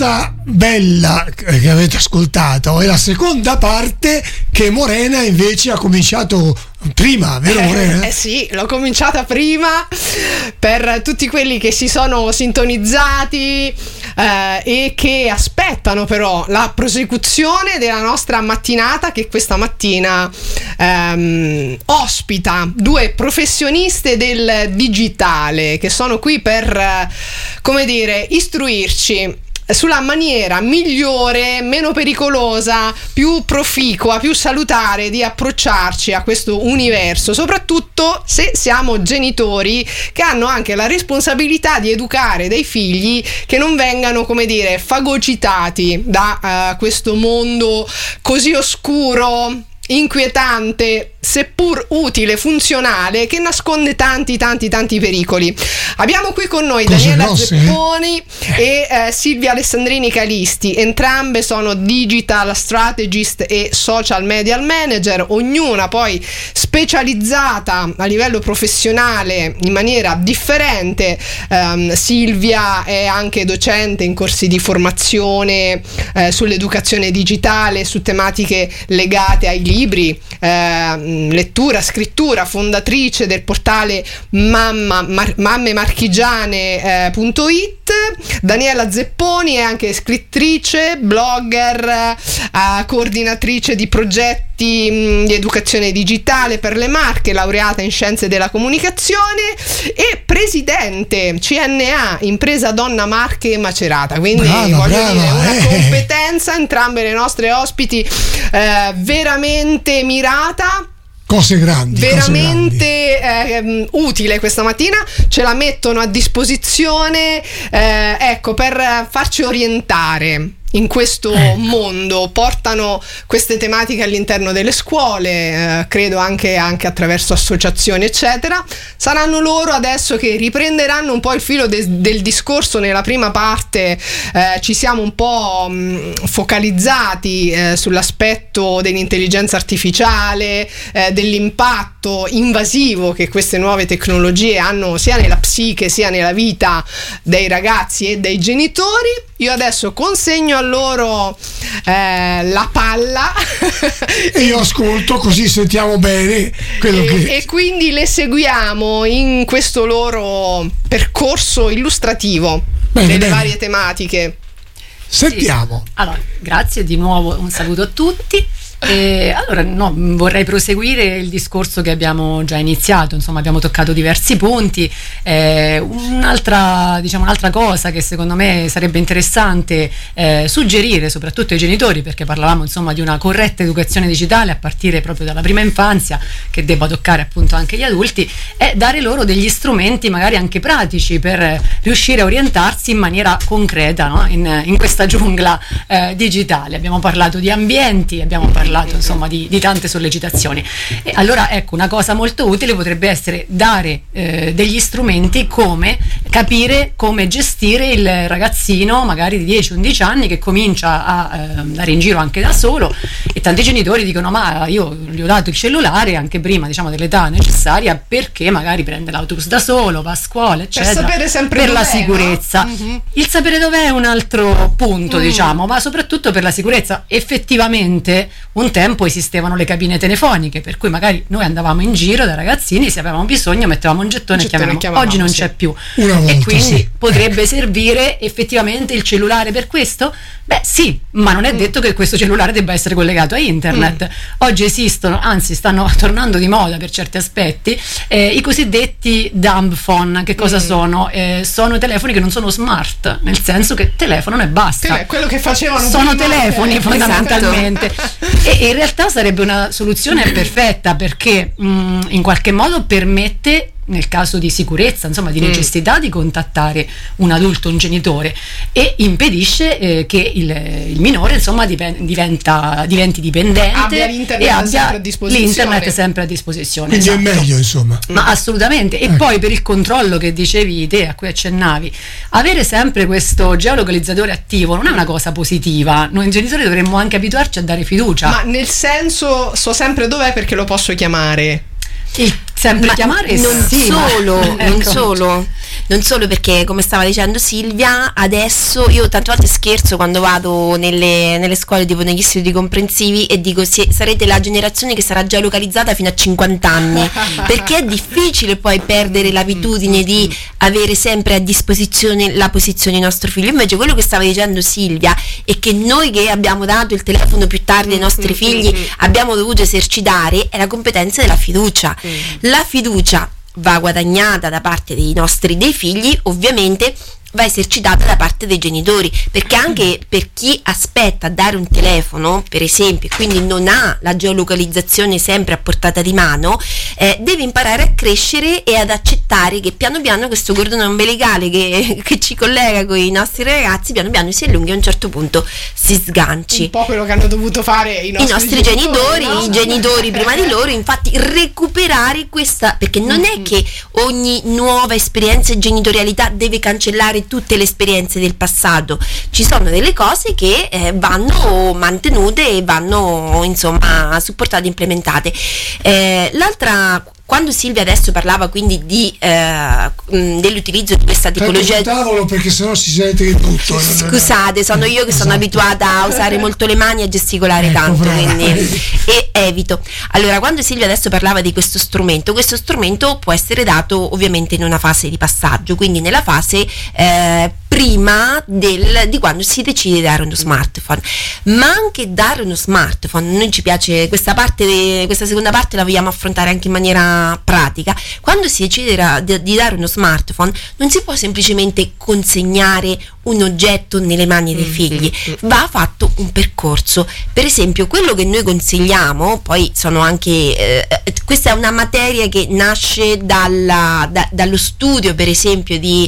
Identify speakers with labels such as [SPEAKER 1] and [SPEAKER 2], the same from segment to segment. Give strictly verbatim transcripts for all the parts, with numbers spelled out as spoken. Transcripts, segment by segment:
[SPEAKER 1] risposta bella che avete ascoltato è la seconda parte, che Morena invece ha cominciato prima, vero Morena?
[SPEAKER 2] Eh, eh sì, l'ho cominciata prima per tutti quelli che si sono sintonizzati eh, e che aspettano però la prosecuzione della nostra mattinata, che questa mattina ehm, ospita due professioniste del digitale che sono qui per, eh, come dire, istruirci sulla maniera migliore, meno pericolosa, più proficua, più salutare di approcciarci a questo universo, soprattutto se siamo genitori che hanno anche la responsabilità di educare dei figli che non vengano, come dire, fagocitati da uh, questo mondo così oscuro, inquietante, seppur utile, funzionale, che nasconde tanti tanti tanti pericoli. Abbiamo qui con noi
[SPEAKER 1] Cose
[SPEAKER 2] Daniela
[SPEAKER 1] grosse,
[SPEAKER 2] Zepponi eh? e eh, Silvia Alessandrini Calisti. Entrambe sono digital strategist e social media manager, ognuna poi specializzata a livello professionale in maniera differente. um, Silvia è anche docente in corsi di formazione eh, sull'educazione digitale, su tematiche legate ai libri, eh, lettura, scrittura, fondatrice del portale mamma, mar, mamme marchigiane punto it. Daniela Zepponi è anche scrittrice, blogger, eh, coordinatrice di progetti mh, di educazione digitale per le Marche, laureata in scienze della comunicazione e presidente C N A, impresa Donna Marche e Macerata. Quindi
[SPEAKER 1] brava,
[SPEAKER 2] voglio
[SPEAKER 1] brava,
[SPEAKER 2] dire, una
[SPEAKER 1] eh.
[SPEAKER 2] competenza, entrambe le nostre ospiti eh, veramente mirata.
[SPEAKER 1] Cose grandi,
[SPEAKER 2] veramente cose grandi. Eh, utile questa mattina, ce la mettono a disposizione eh, ecco, per farci orientare in questo ecco. mondo, portano queste tematiche all'interno delle scuole, eh, credo anche, anche attraverso associazioni eccetera. Saranno loro adesso che riprenderanno un po' il filo de- del discorso. Nella prima parte eh, ci siamo un po' mh, focalizzati eh, sull'aspetto dell'intelligenza artificiale, eh, dell'impatto invasivo che queste nuove tecnologie hanno sia nella psiche sia nella vita dei ragazzi e dei genitori. Io adesso consegno a loro eh, la palla
[SPEAKER 1] e io ascolto, così sentiamo bene quello
[SPEAKER 2] e,
[SPEAKER 1] che...
[SPEAKER 2] e quindi le seguiamo in questo loro percorso illustrativo bene, delle bene. varie tematiche.
[SPEAKER 1] Sentiamo.
[SPEAKER 3] Sì. Allora, grazie di nuovo, un saluto a tutti. E allora no, vorrei proseguire il discorso che abbiamo già iniziato. Insomma, abbiamo toccato diversi punti. Eh, un'altra, diciamo, un'altra cosa che secondo me sarebbe interessante eh, suggerire soprattutto ai genitori, perché parlavamo insomma di una corretta educazione digitale a partire proprio dalla prima infanzia, che debba toccare appunto anche gli adulti, è dare loro degli strumenti magari anche pratici per riuscire a orientarsi in maniera concreta, no? in, in questa giungla eh, digitale. Abbiamo parlato di ambienti, abbiamo parlato insomma di, di tante sollecitazioni, e allora ecco, una cosa molto utile potrebbe essere dare eh, degli strumenti, come capire come gestire il ragazzino magari di dieci undici anni che comincia a eh, andare in giro anche da solo, e tanti genitori dicono ma io gli ho dato il cellulare anche prima, diciamo, dell'età necessaria, perché magari prende l'autobus da solo, va a scuola eccetera,
[SPEAKER 2] per sapere sempre
[SPEAKER 3] per
[SPEAKER 2] dov'è,
[SPEAKER 3] la sicurezza, no? Mm-hmm. Il sapere dov'è è un altro punto, mm. diciamo, ma soprattutto per la sicurezza. Effettivamente un tempo esistevano le cabine telefoniche, per cui magari noi andavamo in giro da ragazzini, se avevamo bisogno mettevamo un gettone, un gettone e chiamavamo. chiamavamo. Oggi non sì. c'è più.
[SPEAKER 1] Volta,
[SPEAKER 3] e quindi
[SPEAKER 1] sì.
[SPEAKER 3] potrebbe servire effettivamente il cellulare per questo? Beh sì, ma non è mm. detto che questo cellulare debba essere collegato a internet. Mm. Oggi esistono, anzi stanno tornando di moda per certi aspetti, eh, i cosiddetti dumb phone. Che cosa mm. sono? Eh, sono telefoni che non sono smart, nel senso che telefonano e basta.
[SPEAKER 2] Tele- quello che facevano
[SPEAKER 3] sono telefoni fondamentalmente. E in realtà sarebbe una soluzione perfetta, perché mh, in qualche modo permette, nel caso di sicurezza, insomma di necessità, mm. di contattare un adulto, un genitore, e impedisce eh, che il, il minore insomma diven- diventa, diventi dipendente,
[SPEAKER 2] abbia l'internet
[SPEAKER 3] e abbia
[SPEAKER 2] sempre a disposizione.
[SPEAKER 3] l'internet sempre a disposizione.
[SPEAKER 1] Quindi
[SPEAKER 3] esatto.
[SPEAKER 1] è meglio, insomma.
[SPEAKER 3] Ma assolutamente. E eh. poi per il controllo che dicevi te, a cui accennavi, avere sempre questo geolocalizzatore attivo non è una cosa positiva. Noi genitori dovremmo anche abituarci a dare fiducia.
[SPEAKER 2] Ma nel senso, so sempre dov'è perché lo posso chiamare.
[SPEAKER 3] Il, sempre
[SPEAKER 4] Ma
[SPEAKER 3] chiamare
[SPEAKER 4] non
[SPEAKER 3] sì,
[SPEAKER 4] solo,
[SPEAKER 3] ma...
[SPEAKER 4] non
[SPEAKER 3] ecco.
[SPEAKER 4] solo, non solo perché come stava dicendo Silvia, adesso io tante volte scherzo quando vado nelle, nelle scuole, tipo negli istituti comprensivi, e dico sì, sarete la generazione che sarà già localizzata fino a cinquanta anni, perché è difficile poi perdere l'abitudine di avere sempre a disposizione la posizione di nostro figlio. Invece quello che stava dicendo Silvia è che noi che abbiamo dato il telefono più tardi ai nostri figli abbiamo dovuto esercitare è la competenza della fiducia. La fiducia va guadagnata da parte dei nostri dei figli, ovviamente va esercitata da parte dei genitori, perché anche per chi aspetta a dare un telefono, per esempio, e quindi non ha la geolocalizzazione sempre a portata di mano, eh, deve imparare a crescere e ad accettare che piano piano questo cordone ombelicale che, che ci collega con i nostri ragazzi piano piano si allunghi e a un certo punto si sganci.
[SPEAKER 2] Un po' quello che hanno dovuto fare i nostri,
[SPEAKER 4] I nostri genitori,
[SPEAKER 2] no?
[SPEAKER 4] i genitori prima di loro, infatti recuperare questa, perché non
[SPEAKER 2] Mm-hmm.
[SPEAKER 4] è che ogni nuova esperienza e genitorialità deve cancellare tutte le esperienze del passato, ci sono delle cose che eh, vanno mantenute e vanno insomma supportate, implementate. Eh, l'altra, quando Silvia adesso parlava quindi di eh, dell'utilizzo di questa tipologia
[SPEAKER 1] di tavolo, perché sennò si sente che tutto.
[SPEAKER 4] Scusate, sono io che sono
[SPEAKER 1] Esatto.
[SPEAKER 4] abituata a usare molto le mani e a gesticolare
[SPEAKER 1] Ecco,
[SPEAKER 4] tanto,
[SPEAKER 1] brava.
[SPEAKER 4] quindi e evito. Allora, quando Silvia adesso parlava di questo strumento, questo strumento può essere dato ovviamente in una fase di passaggio, quindi nella fase eh, prima del, di quando si decide di dare uno smartphone, ma anche dare uno smartphone, noi ci piace questa parte, de, questa seconda parte la vogliamo affrontare anche in maniera pratica. Quando si decide di, di dare uno smartphone non si può semplicemente consegnare un oggetto nelle mani dei figli, va fatto un percorso. Per esempio, quello che noi consigliamo, poi sono anche eh, questa è una materia che nasce dalla, da, dallo studio per esempio di,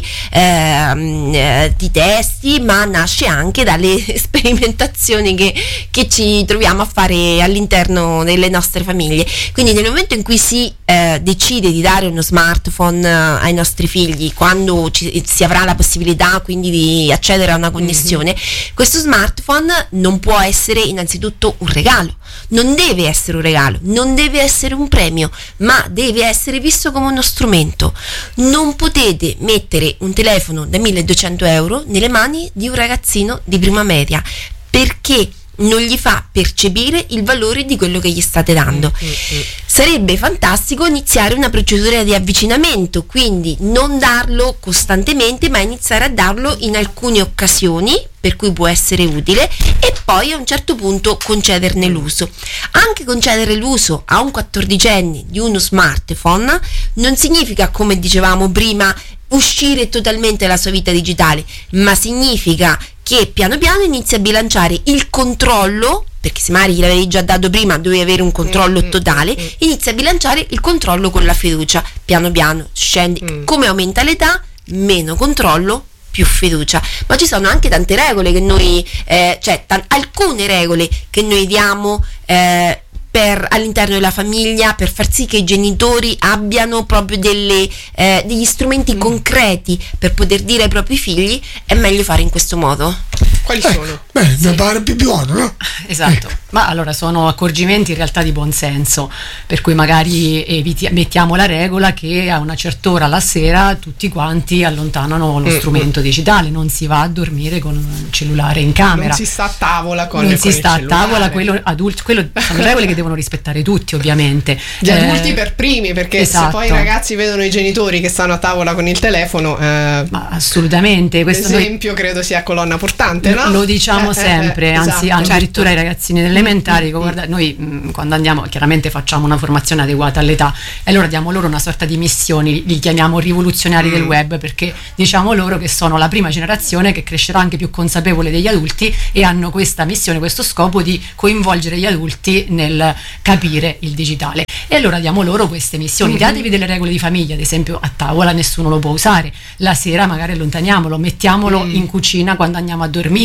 [SPEAKER 4] eh, di testi, ma nasce anche dalle sperimentazioni che, che ci troviamo a fare all'interno delle nostre famiglie. Quindi nel momento in cui si eh, decide di dare uno smartphone eh, ai nostri figli, quando ci, si avrà la possibilità quindi di accedere a una connessione, mm-hmm. questo smartphone non può essere innanzitutto un regalo, non deve essere un regalo, non deve essere un premio, ma deve essere visto come uno strumento. Non potete mettere un telefono da milleduecento euro nelle mani di un ragazzino di prima media, perché non gli fa percepire il valore di quello che gli state dando. Mm-hmm. Sarebbe fantastico iniziare una procedura di avvicinamento, quindi non darlo costantemente, ma iniziare a darlo in alcune occasioni per cui può essere utile, e poi a un certo punto concederne l'uso. Anche concedere l'uso a un quattordicenne di uno smartphone non significa, come dicevamo prima, uscire totalmente dalla sua vita digitale, ma significa che piano piano inizi a bilanciare il controllo, perché se magari gliel'avevi già dato prima, dovevi avere un controllo mm, totale, mm, inizia a bilanciare il controllo con la fiducia, piano piano scendi, mm. come aumenta l'età, meno controllo, più fiducia. Ma ci sono anche tante regole che noi, eh, cioè t- alcune regole che noi diamo eh, per, all'interno della famiglia, per far sì che i genitori abbiano proprio delle, eh, degli strumenti mm. concreti per poter dire ai propri figli è meglio fare in questo modo.
[SPEAKER 2] Quali
[SPEAKER 1] eh,
[SPEAKER 2] sono?
[SPEAKER 1] Beh, mi pare più buono, no?
[SPEAKER 3] Esatto,
[SPEAKER 1] Eh.
[SPEAKER 3] ma allora sono accorgimenti in realtà di buon senso, per cui magari eviti- mettiamo la regola che a una certa ora la sera tutti quanti allontanano lo
[SPEAKER 2] Mm,
[SPEAKER 3] strumento digitale, non si va a dormire con un cellulare in camera.
[SPEAKER 2] Non si sta a tavola con
[SPEAKER 3] non
[SPEAKER 2] con
[SPEAKER 3] si
[SPEAKER 2] il
[SPEAKER 3] sta a
[SPEAKER 2] cellulare.
[SPEAKER 3] tavola, quello adulto, quello sono regole che devono rispettare tutti, ovviamente.
[SPEAKER 2] Gli
[SPEAKER 3] Eh,
[SPEAKER 2] adulti per primi, perché
[SPEAKER 3] esatto.
[SPEAKER 2] se poi i ragazzi vedono i genitori che stanno a tavola con il telefono, eh,
[SPEAKER 3] Ma assolutamente, questo noi-
[SPEAKER 2] l'esempio credo sia colonna portante, no?
[SPEAKER 3] lo diciamo
[SPEAKER 2] Eh,
[SPEAKER 3] sempre,
[SPEAKER 2] eh,
[SPEAKER 3] anzi
[SPEAKER 2] esatto.
[SPEAKER 3] addirittura ai ragazzini elementari,
[SPEAKER 2] Mm, mm,
[SPEAKER 3] guarda, noi mh, quando andiamo chiaramente facciamo una formazione adeguata all'età e allora diamo loro una sorta di missioni, li chiamiamo rivoluzionari
[SPEAKER 2] Mm.
[SPEAKER 3] del web, perché diciamo loro che sono la prima generazione che crescerà anche più consapevole degli adulti e hanno questa missione, questo scopo di coinvolgere gli adulti nel capire il digitale. E allora diamo loro queste missioni,
[SPEAKER 2] Mm-hmm.
[SPEAKER 3] datevi delle regole di famiglia, ad esempio a tavola nessuno lo può usare, la sera magari allontaniamolo, mettiamolo
[SPEAKER 2] Mm.
[SPEAKER 3] in cucina quando andiamo a dormire,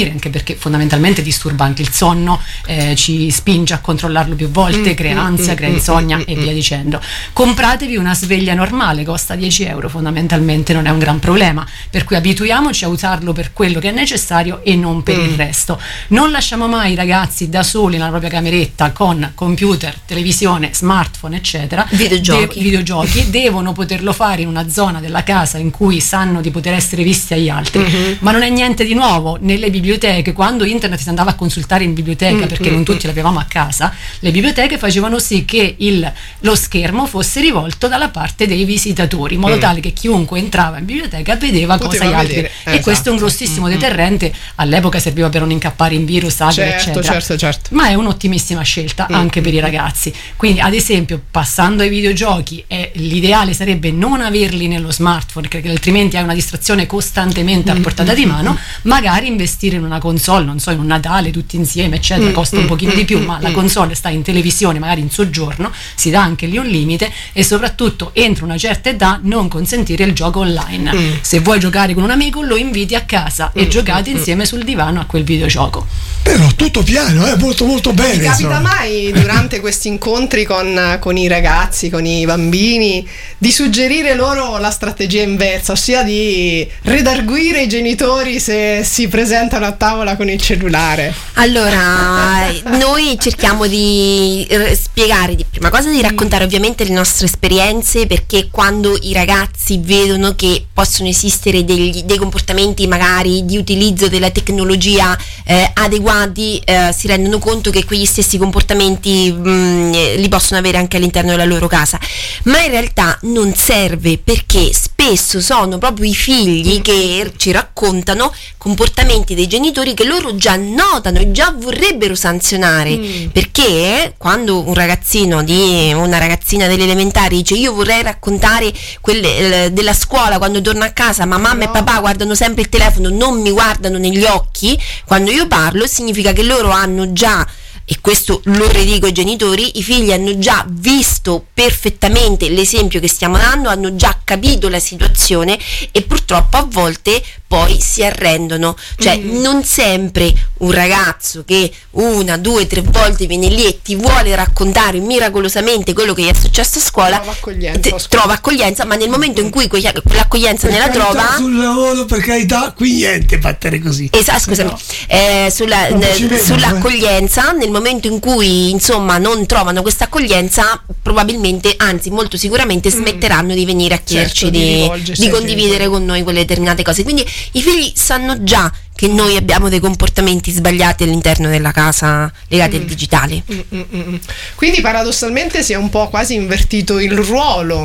[SPEAKER 3] dormire, anche perché fondamentalmente disturba anche il sonno, eh, ci spinge a controllarlo più volte, crea ansia, crea insonnia e via dicendo. Compratevi una sveglia normale, costa dieci euro, fondamentalmente non è un gran problema, per cui abituiamoci a usarlo per quello che è necessario e non per il resto. Non lasciamo mai i ragazzi da soli nella propria cameretta con computer, televisione, smartphone eccetera,
[SPEAKER 4] videogiochi,
[SPEAKER 3] De- videogiochi. Devono poterlo fare in una zona della casa in cui sanno di poter essere visti agli altri, mm-hmm. ma non è niente di nuovo. Nelle biblioteche, quando internet si andava a consultare in biblioteca, mm-hmm. perché non tutti l'avevamo a casa, le biblioteche facevano sì che il, lo schermo fosse rivolto dalla parte dei visitatori, in modo mm. tale che chiunque entrava in biblioteca vedeva
[SPEAKER 2] Poteva
[SPEAKER 3] cosa gli altri,
[SPEAKER 2] vedere.
[SPEAKER 3] e
[SPEAKER 2] Esatto.
[SPEAKER 3] questo è un grossissimo mm-hmm. deterrente. All'epoca serviva per non incappare in virus, hacker,
[SPEAKER 2] certo,
[SPEAKER 3] eccetera,
[SPEAKER 2] certo, certo.
[SPEAKER 3] ma è un'ottimissima scelta mm-hmm. anche per i ragazzi. Quindi ad esempio, passando ai videogiochi, eh, l'ideale sarebbe non averli nello smartphone, perché altrimenti hai una distrazione costantemente a portata di mano. Magari investire in una console, non so, in un Natale tutti insieme eccetera, mm, costa un pochino mm, di più, mm, ma mm. la console sta in televisione magari in soggiorno, si dà anche lì un limite, e soprattutto entro una certa età non consentire il gioco online. Mm. Se vuoi giocare con un amico lo inviti a casa mm, e giocate mm, insieme sul divano a quel videogioco.
[SPEAKER 1] Però tutto piano, eh, molto molto bene.
[SPEAKER 2] Ti capita
[SPEAKER 1] insomma.
[SPEAKER 2] mai durante questi incontri con, con i ragazzi, con i bambini, di suggerire loro la strategia inversa, ossia di redarguire i genitori se si presentano a tavola con il cellulare?
[SPEAKER 4] Allora, noi cerchiamo di spiegare di prima cosa, di raccontare ovviamente le nostre esperienze, perché quando i ragazzi vedono che possono esistere degli, dei comportamenti magari di utilizzo della tecnologia eh, adeguati, eh, si rendono conto che quegli stessi comportamenti mh, li possono avere anche all'interno della loro casa. Ma in realtà non serve, perché spesso sono proprio i figli che ci raccontano comportamenti dei genitori che loro già notano e già vorrebbero sanzionare, mm. perché quando un ragazzino di una ragazzina delle elementari dice io vorrei raccontare quelle eh, della scuola quando torno a casa, ma mamma no. e papà guardano sempre il telefono, non mi guardano negli occhi quando io parlo, significa che loro hanno già, e questo lo ridico ai genitori, i figli hanno già visto perfettamente l'esempio che stiamo dando, hanno già capito la situazione e purtroppo a volte poi si arrendono. Cioè mm. non sempre un ragazzo che una, due, tre volte viene lì e ti vuole raccontare miracolosamente quello che gli è successo a scuola
[SPEAKER 2] trova accoglienza,
[SPEAKER 4] te, trova accoglienza, ma nel momento in cui quell'accoglienza
[SPEAKER 1] per
[SPEAKER 4] nella trova
[SPEAKER 1] sul lavoro, per carità, qui niente battere così.
[SPEAKER 4] Esatto, scusami, no. eh, sulla, n- sull'accoglienza, nel momento in cui insomma non trovano questa accoglienza, probabilmente, anzi molto sicuramente smetteranno mm. di venire a chiederci
[SPEAKER 2] certo,
[SPEAKER 4] di,
[SPEAKER 2] di,
[SPEAKER 4] di condividere con noi quelle determinate cose. Quindi i figli sanno già che noi abbiamo dei comportamenti sbagliati all'interno della casa legati mm. al digitale.
[SPEAKER 2] Mm, mm, mm. Quindi paradossalmente si è un po' quasi invertito il ruolo.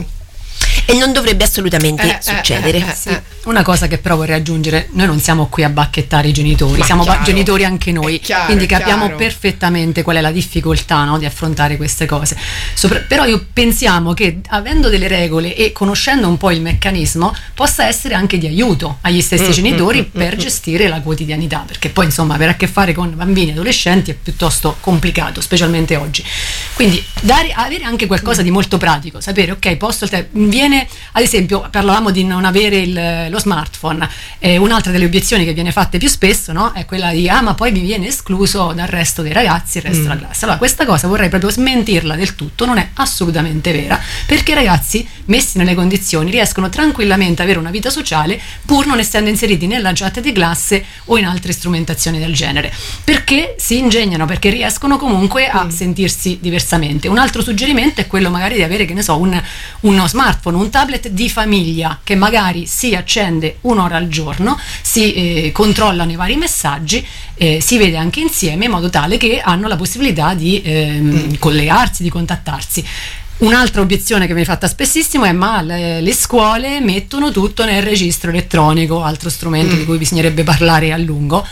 [SPEAKER 4] E non dovrebbe assolutamente
[SPEAKER 2] eh,
[SPEAKER 4] succedere.
[SPEAKER 2] Eh, eh, eh,
[SPEAKER 3] sì. Una cosa che però vorrei aggiungere: noi non siamo qui a bacchettare i genitori,
[SPEAKER 2] ma
[SPEAKER 3] siamo
[SPEAKER 2] chiaro,
[SPEAKER 3] genitori anche noi,
[SPEAKER 2] chiaro,
[SPEAKER 3] quindi capiamo
[SPEAKER 2] chiaro.
[SPEAKER 3] perfettamente qual è la difficoltà, no, di affrontare queste cose. Sopra- però io pensiamo che avendo delle regole e conoscendo un po' il meccanismo possa essere anche di aiuto agli stessi mm, genitori mm, per mm, gestire la quotidianità, perché poi insomma avere a che fare con bambini e adolescenti è piuttosto complicato, specialmente oggi. Quindi dare, avere anche qualcosa di molto pratico, sapere ok, posto il te- viene, ad esempio parlavamo di non avere il, lo smartphone, eh, un'altra delle obiezioni che viene fatte più spesso, no, è quella di ah ma poi mi viene escluso dal resto dei ragazzi, il resto mm. della classe. Allora questa cosa vorrei proprio smentirla del tutto, non è assolutamente vera, perché i ragazzi messi nelle condizioni riescono tranquillamente ad avere una vita sociale pur non essendo inseriti nella chat di classe o in altre strumentazioni del genere, perché si ingegnano, perché riescono comunque a mm. sentirsi diversamente. Un altro suggerimento è quello magari di avere, che ne so, un, uno smartphone, un tablet di famiglia che magari si accende un'ora al giorno, si eh, controllano i vari messaggi, eh, si vede anche insieme, in modo tale che hanno la possibilità di eh, mm. collegarsi, di contattarsi. Un'altra obiezione che viene fatta spessissimo è ma le, le scuole mettono tutto nel registro elettronico, altro strumento mm. di cui bisognerebbe parlare a lungo,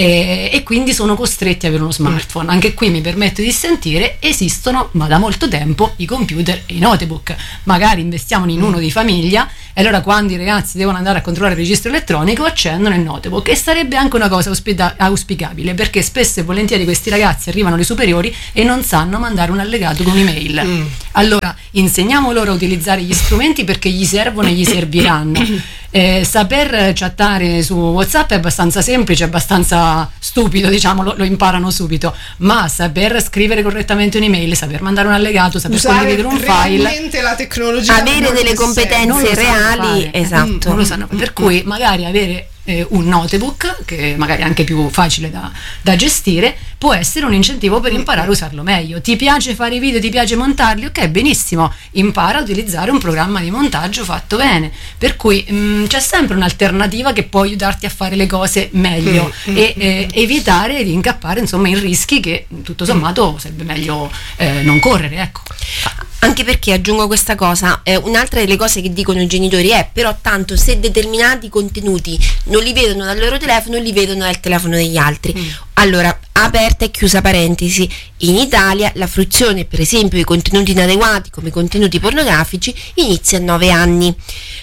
[SPEAKER 3] e, e quindi sono costretti ad avere uno smartphone. Mm. Anche qui mi permetto di sentire, esistono ma da molto tempo i computer e i notebook, magari investiamo in uno di famiglia e allora quando i ragazzi devono andare a controllare il registro elettronico accendono il notebook, e sarebbe anche una cosa auspica- auspicabile, perché spesso e volentieri questi ragazzi arrivano alle superiori e non sanno mandare un allegato con un'email. Mm. Allora insegniamo loro a utilizzare gli strumenti perché gli servono e gli serviranno, Eh, saper chattare su WhatsApp è abbastanza semplice, abbastanza stupido, diciamo, lo, lo imparano subito, ma saper scrivere correttamente un'email, saper mandare un allegato, saper
[SPEAKER 2] usare
[SPEAKER 3] condividere un file,
[SPEAKER 2] realmente la tecnologia,
[SPEAKER 4] avere delle competenze reali, esatto.
[SPEAKER 3] Mm, non lo sanno, per cui magari avere eh, un notebook, che magari è anche più facile da, da gestire, può essere un incentivo per imparare a usarlo meglio. Ti piace fare i video, ti piace montarli? Ok, benissimo, impara a utilizzare un programma di montaggio fatto bene, per cui mh, c'è sempre un'alternativa che può aiutarti a fare le cose meglio
[SPEAKER 2] mm,
[SPEAKER 3] e eh, evitare di incappare insomma in rischi che tutto sommato sarebbe meglio eh, non correre, ecco.
[SPEAKER 4] Anche perché, aggiungo questa cosa, eh, un'altra delle cose che dicono i genitori è: però tanto se determinati contenuti non li vedono dal loro telefono, li vedono dal telefono degli altri. Mm. Allora, aperta e chiusa parentesi, in Italia la fruizione per esempio di contenuti inadeguati come contenuti pornografici inizia a nove anni,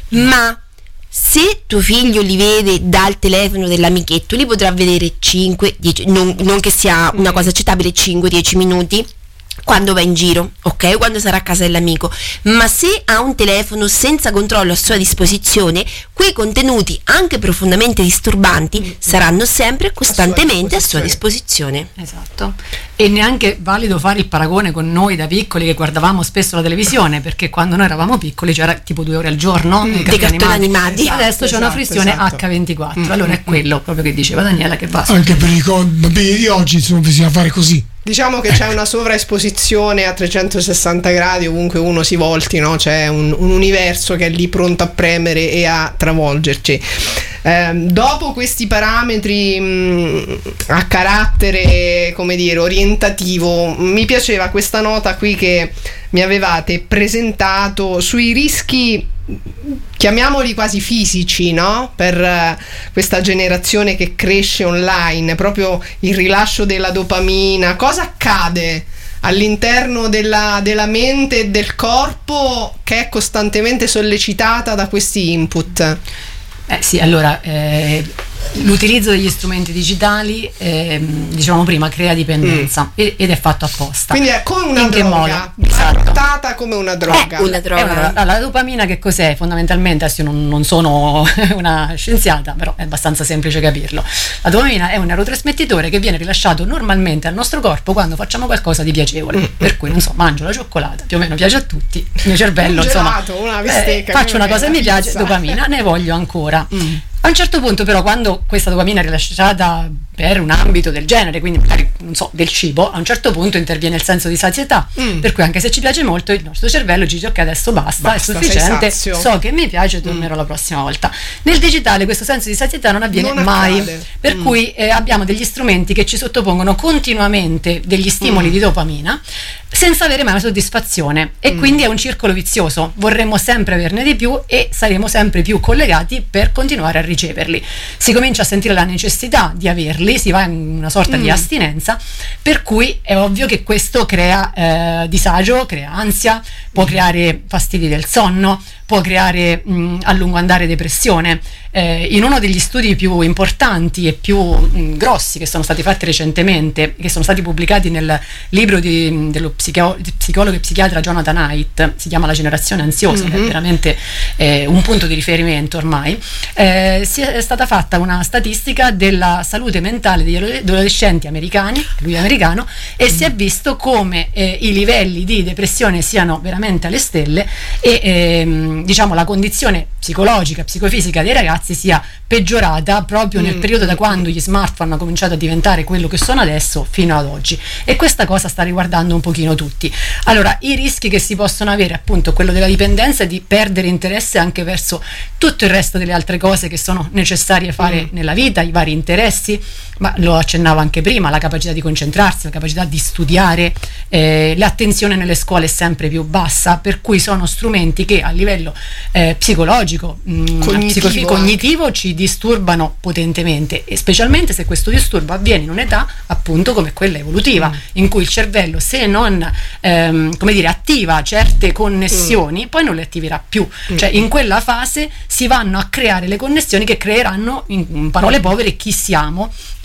[SPEAKER 4] ma se tuo figlio li vede dal telefono dell'amichetto, li potrà vedere cinque dieci, non, non che sia una cosa accettabile, cinque dieci minuti quando va in giro, ok? Quando sarà a casa dell'amico. Ma se ha un telefono senza controllo a sua disposizione, quei contenuti, anche profondamente disturbanti, mm-hmm. saranno sempre costantemente a sua disposizione.
[SPEAKER 3] A sua disposizione. Esatto. E neanche valido fare il paragone con noi da piccoli che guardavamo spesso la televisione, perché quando noi eravamo piccoli c'era tipo due ore al giorno mm,
[SPEAKER 4] dei cartoni animati.
[SPEAKER 3] Esatto, adesso
[SPEAKER 2] esatto,
[SPEAKER 3] c'è una frizione
[SPEAKER 2] esatto.
[SPEAKER 3] acca ventiquattro.
[SPEAKER 2] Mm,
[SPEAKER 3] allora
[SPEAKER 2] mm,
[SPEAKER 3] è quello proprio che diceva Daniela, che va.
[SPEAKER 1] Anche per i bambini di oggi, insomma, bisogna fare così.
[SPEAKER 2] Diciamo che c'è una sovraesposizione a trecentosessanta gradi ovunque uno si volti, no? C'è un, un universo che è lì pronto a premere e a travolgerci. Eh, dopo questi parametri mh, a carattere, come dire, orientativo, mi piaceva questa nota qui che mi avevate presentato sui rischi, chiamiamoli quasi fisici, no? Per uh, questa generazione che cresce online, proprio il rilascio della dopamina. Cosa accade all'interno della, della mente e del corpo che è costantemente sollecitata da questi input?
[SPEAKER 3] Eh sì, allora eh, l'utilizzo degli strumenti digitali, eh, dicevamo prima, crea dipendenza mm. ed è fatto apposta.
[SPEAKER 2] Quindi è come una
[SPEAKER 3] In
[SPEAKER 2] droga,
[SPEAKER 3] esatto.
[SPEAKER 2] trattata come una droga.
[SPEAKER 4] È una droga.
[SPEAKER 3] È una droga. La dopamina che cos'è? Fondamentalmente, adesso io non, non sono una scienziata, però è abbastanza semplice capirlo. La dopamina è un neurotrasmettitore che viene rilasciato normalmente al nostro corpo quando facciamo qualcosa di piacevole. Mm. Per cui, non so, mangio la cioccolata, più o meno piace a tutti, il mio cervello,
[SPEAKER 2] un gelato,
[SPEAKER 3] insomma,
[SPEAKER 2] una bistecca,
[SPEAKER 3] eh, faccio una cosa che mi piace,
[SPEAKER 2] pizza.
[SPEAKER 3] dopamina, ne voglio ancora. Mm. A un certo punto però, quando questa dopamina è rilasciata per un ambito del genere, quindi magari, non so, del cibo, a un certo punto interviene il senso di sazietà, mm. per cui anche se ci piace molto il nostro cervello ci dice ok, adesso basta,
[SPEAKER 2] basta,
[SPEAKER 3] è sufficiente, so che mi piace, tornerò mm. la prossima volta. Nel digitale questo senso di sazietà non avviene non mai, per mm. cui eh, abbiamo degli strumenti che ci sottopongono continuamente degli stimoli mm. di dopamina senza avere mai una soddisfazione e mm. quindi è un circolo vizioso, vorremmo sempre averne di più e saremo sempre più collegati per continuare a riceverli. Si comincia a sentire la necessità di averli, si va in una sorta mm. di astinenza, per cui è ovvio che questo crea eh, disagio, crea ansia, può mm. creare fastidi del sonno, può creare mh, a lungo andare depressione. Eh, in uno degli studi più importanti e più mh, grossi che sono stati fatti recentemente, che sono stati pubblicati nel libro di, dello psichio- psicologo e psichiatra Jonathan Haidt, si chiama La generazione ansiosa, mm-hmm. che è veramente eh, un punto di riferimento ormai, eh, si è stata fatta una statistica della salute mentale degli adolescenti americani, lui è americano, e mm-hmm. si è visto come eh, i livelli di depressione siano veramente alle stelle e ehm, diciamo la condizione psicologica, psicofisica dei ragazzi sia peggiorata proprio mm. nel periodo da quando gli smartphone hanno cominciato a diventare quello che sono adesso fino ad oggi, e questa cosa sta riguardando un pochino tutti. Allora, i rischi che si possono avere, appunto, quello della dipendenza è di perdere interesse anche verso tutto il resto delle altre cose che sono necessarie fare mm. nella vita, i vari interessi, ma lo accennavo anche prima, la capacità di concentrarsi, la capacità di studiare, eh, l'attenzione nelle scuole è sempre più bassa, per cui sono strumenti che a livello eh, psicologico, mh,
[SPEAKER 2] cognitivo,
[SPEAKER 3] psico- cognitivo ci disturbano potentemente, e specialmente se questo disturbo avviene in un'età appunto come quella evolutiva, mm. in cui il cervello, se non ehm, come dire, attiva certe connessioni, mm. poi non le attiverà più, mm. cioè in quella fase si vanno a creare le connessioni che creeranno, in, in parole povere, chi siamo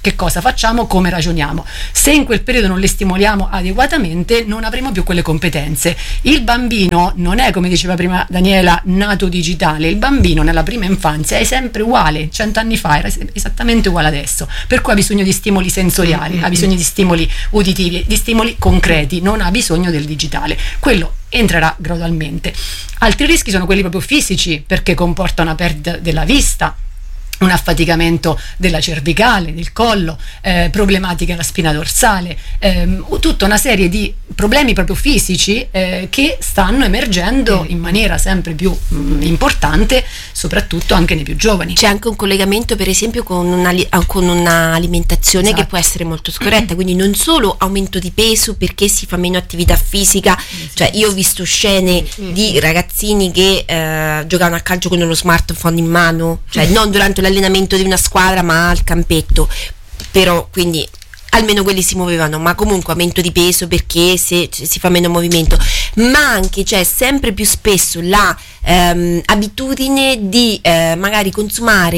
[SPEAKER 3] che cosa facciamo, come ragioniamo. Se in quel periodo non le stimoliamo adeguatamente, non avremo più quelle competenze. Il bambino non è, come diceva prima Daniela, nato digitale. Il bambino nella prima infanzia è sempre uguale, cent'anni fa era esattamente uguale adesso, per cui ha bisogno di stimoli sensoriali, ha bisogno di stimoli uditivi, di stimoli concreti, non ha bisogno del digitale. Quello entrerà gradualmente. Altri rischi sono quelli proprio fisici, perché comporta una perdita della vista, un affaticamento della cervicale, del collo, eh, problematiche alla spina dorsale, ehm, tutta una serie di problemi proprio fisici eh, che stanno emergendo in maniera sempre più mh, importante, soprattutto anche nei più giovani.
[SPEAKER 4] C'è anche un collegamento per esempio con, una, con un'alimentazione esatto. che può essere molto scorretta, quindi non solo aumento di peso perché si fa meno attività fisica, cioè io ho visto scene di ragazzini che eh, giocavano a calcio con uno smartphone in mano, cioè non durante l'allenamento di una squadra ma al campetto, però quindi almeno quelli si muovevano, ma comunque aumento di peso perché se, se si fa meno movimento, ma anche c'è sempre più spesso la ehm, abitudine di eh, magari consumare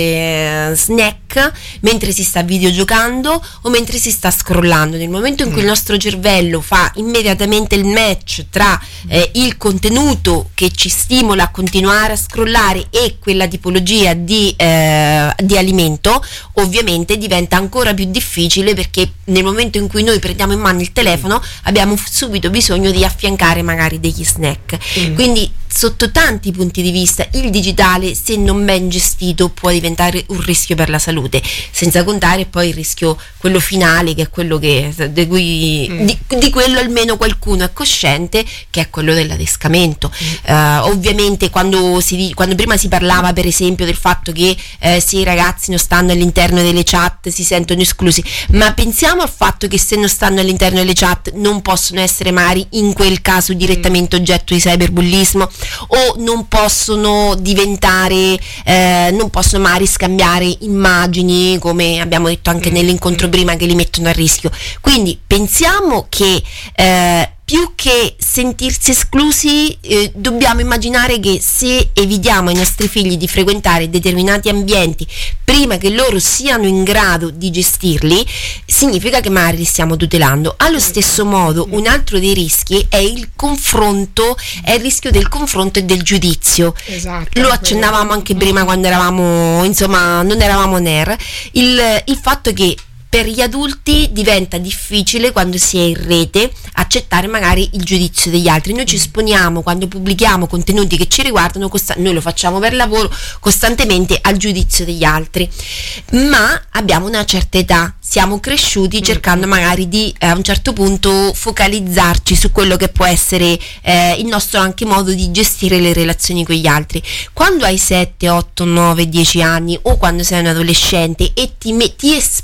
[SPEAKER 4] eh, snack mentre si sta videogiocando o mentre si sta scrollando. Nel momento in cui mm. il nostro cervello fa immediatamente il match tra eh, il contenuto che ci stimola a continuare a scrollare e quella tipologia di, eh, di alimento, ovviamente diventa ancora più difficile, perché nel momento in cui noi prendiamo in mano il telefono abbiamo subito bisogno di affiancare magari degli snack. Mm. Quindi sotto tanti punti di vista il digitale, se non ben gestito, può diventare un rischio per la salute, senza contare poi il rischio quello finale, che è quello che di, cui, mm. di, di quello almeno qualcuno è cosciente, che è quello dell'adescamento. Mm. Uh, ovviamente quando, si, quando prima si parlava per esempio del fatto che eh, se i ragazzi non stanno all'interno delle chat si sentono esclusi, ma pensiamo al fatto che se non stanno all'interno delle chat non possono essere magari in quel caso direttamente oggetto di cyberbullismo, o non possono diventare eh, non possono magari scambiare immagini, come abbiamo detto anche nell'incontro prima, che li mettono a rischio. Quindi pensiamo che eh, più che sentirsi esclusi, eh, dobbiamo immaginare che se evitiamo ai nostri figli di frequentare determinati ambienti prima che loro siano in grado di gestirli, significa che magari li stiamo tutelando. Allo stesso modo, un altro dei rischi è il confronto, è il rischio del confronto e del giudizio. Esatto. Lo accennavamo anche prima quando eravamo, insomma, non eravamo on air, il, il fatto che per gli adulti diventa difficile, quando si è in rete, accettare magari il giudizio degli altri. Noi ci esponiamo quando pubblichiamo contenuti che ci riguardano, costa- noi lo facciamo per lavoro, costantemente al giudizio degli altri, ma abbiamo una certa età, siamo cresciuti cercando magari di eh, a un certo punto focalizzarci su quello che può essere eh, il nostro anche modo di gestire le relazioni con gli altri. Quando hai sette, otto, nove, dieci anni, o quando sei un adolescente e ti metti esponi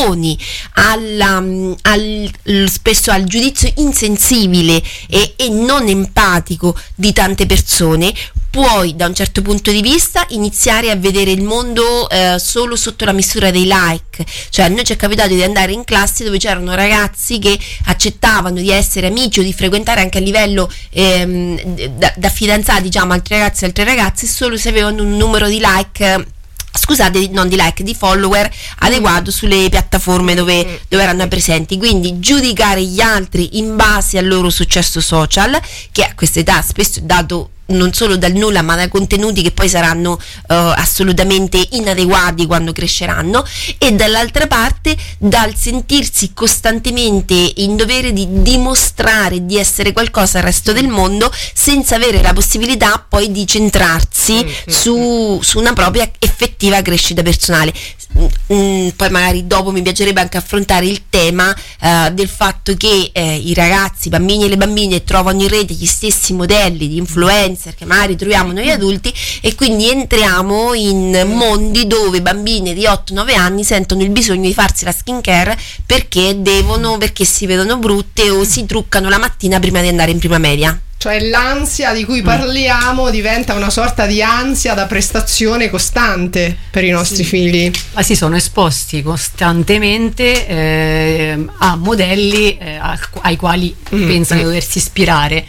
[SPEAKER 4] alla, al, spesso al giudizio insensibile e, e non empatico di tante persone, puoi da un certo punto di vista iniziare a vedere il mondo eh, solo sotto la misura dei like. Cioè, a noi ci è capitato di andare in classi dove c'erano ragazzi che accettavano di essere amici o di frequentare anche a livello ehm, da, da fidanzati, diciamo, altri ragazzi e altre ragazze, solo se avevano un numero di like, scusate, non di like, di follower adeguato sulle piattaforme dove, dove erano presenti. Quindi giudicare gli altri in base al loro successo social, che a questa età spesso è dato non solo dal nulla, ma da contenuti che poi saranno uh, assolutamente inadeguati quando cresceranno, e dall'altra parte dal sentirsi costantemente in dovere di dimostrare di essere qualcosa al resto del mondo, senza avere la possibilità poi di centrarsi mm-hmm. su, su una propria effettiva crescita personale. Mm, poi magari dopo mi piacerebbe anche affrontare il tema uh, del fatto che eh, i ragazzi, i bambini e le bambine trovano in rete gli stessi modelli di influencer che magari troviamo noi adulti, e quindi entriamo in mondi dove bambine di otto nove anni sentono il bisogno di farsi la skincare perché devono, perché si vedono brutte o si truccano la mattina prima di andare in prima media.
[SPEAKER 2] Cioè l'ansia di cui parliamo diventa una sorta di ansia da prestazione costante per i nostri sì. figli.
[SPEAKER 3] Ma si sono esposti costantemente eh, a modelli eh, ai quali mm. pensano di doversi ispirare,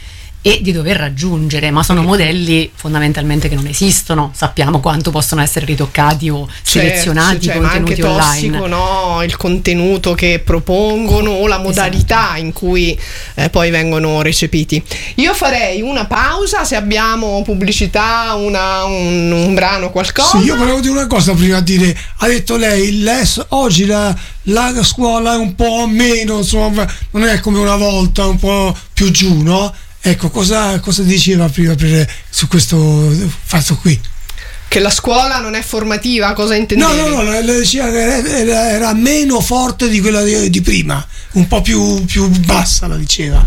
[SPEAKER 3] e di dover raggiungere, ma sono modelli fondamentalmente che non esistono. Sappiamo quanto possono essere ritoccati o selezionati,
[SPEAKER 2] cioè,
[SPEAKER 3] i contenuti
[SPEAKER 2] ma anche
[SPEAKER 3] online.
[SPEAKER 2] Tossico, no? Il contenuto che propongono o la modalità esatto. in cui eh, poi vengono recepiti. Io farei una pausa, se abbiamo pubblicità, una, un, un brano, qualcosa.
[SPEAKER 1] Sì, io volevo dire una cosa prima di dire, ha detto lei, les, oggi la, la scuola è un po' meno, insomma, non è come una volta, un po' più giù, no? Ecco, cosa, cosa diceva prima per, su questo fatto qui?
[SPEAKER 2] Che la scuola non è formativa, cosa intendevi?
[SPEAKER 1] No, no, no, le diceva che era, era meno forte di quella di, di prima, un po' più, più bassa la diceva.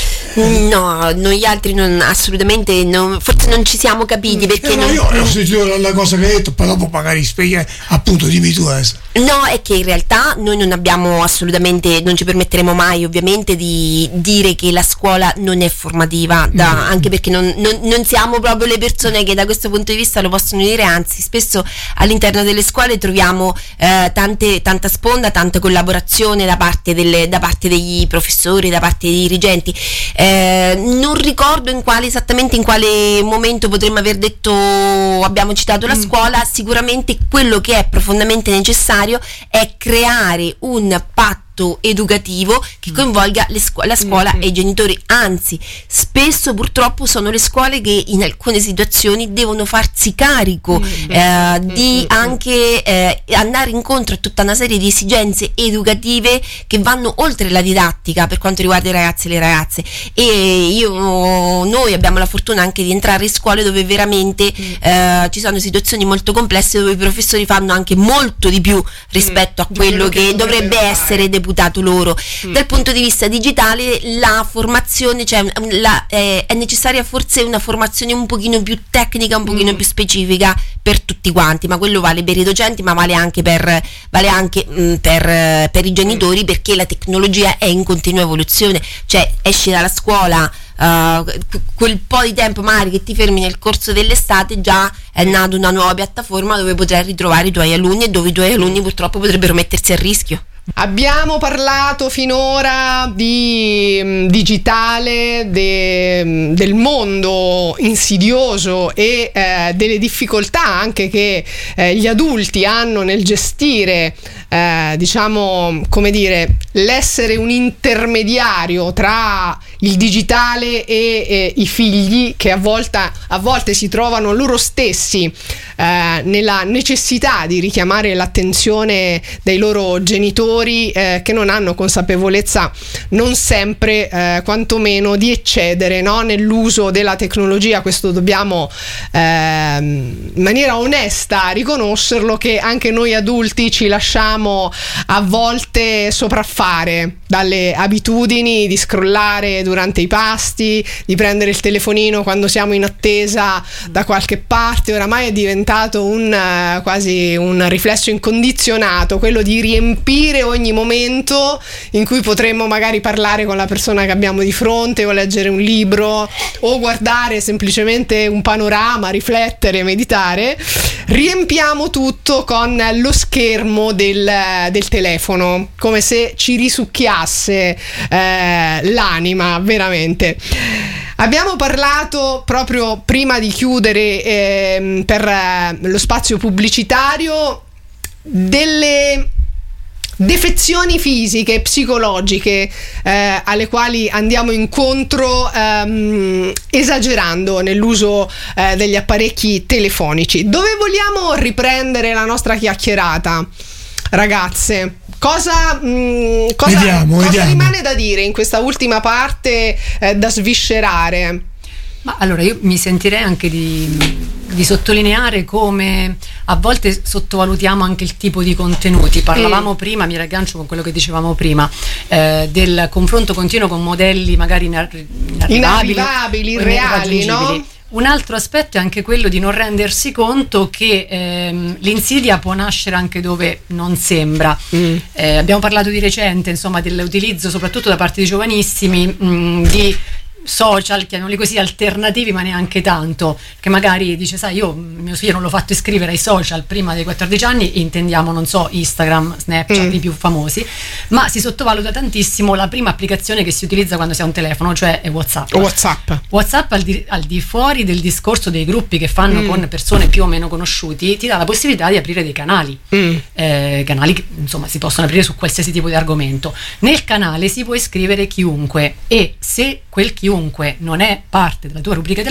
[SPEAKER 4] No, noi altri non, assolutamente non, forse non ci siamo capiti perché
[SPEAKER 1] eh no,
[SPEAKER 4] non,
[SPEAKER 1] io ho sentito la cosa che hai detto, poi dopo magari spieghi, appunto, dimmi tu adesso.
[SPEAKER 4] No, è che in realtà noi non abbiamo assolutamente, non ci permetteremo mai ovviamente di dire che la scuola non è formativa, da, mm. anche perché non, non, non siamo proprio le persone che da questo punto di vista lo possono dire, anzi spesso all'interno delle scuole troviamo eh, tante, tanta sponda, tanta collaborazione da parte, delle, da parte degli professori, da parte dei dirigenti. Eh, non ricordo in quale, esattamente in quale momento potremmo aver detto, abbiamo citato la mm. scuola. Sicuramente quello che è profondamente necessario è creare un patto educativo che coinvolga le scu- la scuola mm-hmm. e i genitori, anzi spesso purtroppo sono le scuole che in alcune situazioni devono farsi carico mm-hmm. eh, di mm-hmm. anche eh, andare incontro a tutta una serie di esigenze educative che vanno oltre la didattica per quanto riguarda i ragazzi e le ragazze. E io noi abbiamo la fortuna anche di entrare in scuole dove veramente mm. eh, ci sono situazioni molto complesse, dove i professori fanno anche molto di più rispetto mm. a quello, quello che, che dovrebbe essere deputato loro. Mm. Dal punto di vista digitale la formazione, cioè la, eh, è necessaria forse una formazione un pochino più tecnica, un pochino mm. più specifica per tutti quanti, ma quello vale per i docenti, ma vale anche per vale anche mh, per, per i genitori, mm. perché la tecnologia è in continua evoluzione, cioè esci dalla scuola Uh, quel po' di tempo magari che ti fermi nel corso dell'estate, già è nata una nuova piattaforma dove potrai ritrovare i tuoi alunni e dove i tuoi alunni purtroppo potrebbero mettersi a rischio.
[SPEAKER 2] Abbiamo parlato finora di mh, digitale, de, mh, del mondo insidioso e eh, delle difficoltà anche che eh, gli adulti hanno nel gestire, eh, diciamo, come dire, l'essere un intermediario tra il digitale e eh, i figli, che a volte, a volte si trovano loro stessi eh, nella necessità di richiamare l'attenzione dei loro genitori, Eh, che non hanno consapevolezza non sempre eh, quantomeno di eccedere, no? nell'uso della tecnologia. Questo dobbiamo eh, in maniera onesta riconoscerlo, che anche noi adulti ci lasciamo a volte sopraffare dalle abitudini di scrollare durante i pasti, di prendere il telefonino quando siamo in attesa da qualche parte. Oramai è diventato un uh, quasi un riflesso incondizionato quello di riempire ogni momento in cui potremmo magari parlare con la persona che abbiamo di fronte, o leggere un libro, o guardare semplicemente un panorama, riflettere, meditare. Riempiamo tutto con lo schermo del, del telefono, come se ci risucchiasse eh, l'anima, veramente. Abbiamo parlato proprio prima di chiudere eh, per eh, lo spazio pubblicitario delle defezioni fisiche e psicologiche eh, alle quali andiamo incontro ehm, esagerando nell'uso eh, degli apparecchi telefonici. Dove vogliamo riprendere la nostra chiacchierata, ragazze? Cosa, mh, cosa,
[SPEAKER 1] vediamo,
[SPEAKER 2] cosa
[SPEAKER 1] vediamo.
[SPEAKER 2] rimane da dire in questa ultima parte eh, da sviscerare?
[SPEAKER 3] Ma allora io mi sentirei anche di, di sottolineare come a volte sottovalutiamo anche il tipo di contenuti. Parlavamo mm. prima, mi raggancio con quello che dicevamo prima, eh, del confronto continuo con modelli magari inar- inarrivabili,
[SPEAKER 2] inarrivabili, irreali, no?
[SPEAKER 3] Un altro aspetto è anche quello di non rendersi conto che ehm, l'insidia può nascere anche dove non sembra. Mm. Eh, abbiamo parlato di recente, insomma, dell'utilizzo soprattutto da parte di giovanissimi mh, di social, chiamiamoli così, alternativi, ma neanche tanto, che magari dice, sai, io mio figlio non l'ho fatto iscrivere ai social prima dei quattordici anni, intendiamo, non so, Instagram, Snapchat, mm. i più famosi, ma si sottovaluta tantissimo la prima applicazione che si utilizza quando si ha un telefono, cioè è WhatsApp.
[SPEAKER 2] WhatsApp,
[SPEAKER 3] WhatsApp al di, al di fuori del discorso dei gruppi che fanno mm. con persone più o meno conosciuti, ti dà la possibilità di aprire dei canali, mm. eh, canali che insomma si possono aprire su qualsiasi tipo di argomento. Nel canale si può iscrivere chiunque, e se quel chiunque non è parte della tua rubrica